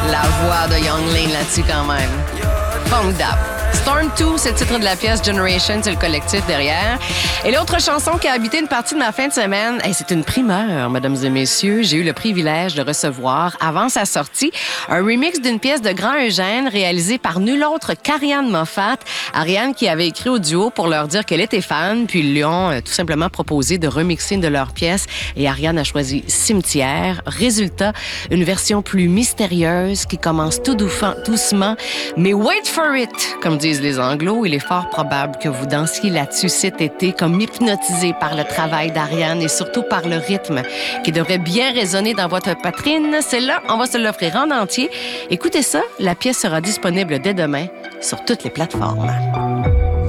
La voix de Young Lane là-dessus quand même. Formidable. Storm 2, c'est le titre de la pièce. Generation, c'est le collectif derrière. Et l'autre chanson qui a habité une partie de ma fin de semaine, c'est une primeur, mesdames et messieurs. J'ai eu le privilège de recevoir, avant sa sortie, un remix d'une pièce de Grand Eugène réalisée par nul autre qu'Ariane Moffat. Ariane qui avait écrit au duo pour leur dire qu'elle était fan, puis ils lui ont tout simplement proposé de remixer une de leurs pièces. Et Ariane a choisi Cimetière. Résultat, une version plus mystérieuse qui commence tout doucement, mais wait for it, comme disent les Anglos. Il est fort probable que vous dansiez là-dessus cet été comme hypnotisé par le travail d'Ariane et surtout par le rythme qui devrait bien résonner dans votre poitrine. C'est là, on va se l'offrir en entier. Écoutez ça, la pièce sera disponible dès demain sur toutes les plateformes.